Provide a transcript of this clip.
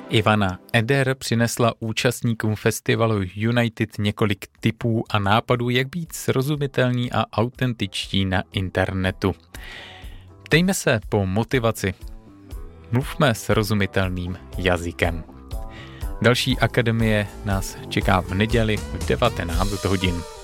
Ivana Eder přinesla účastníkům festivalu United několik tipů a nápadů, jak být srozumitelní a autentičtí na internetu. Ptejme se po motivaci. Mluvme srozumitelným jazykem. Další akademie nás čeká v neděli v 19 hodin.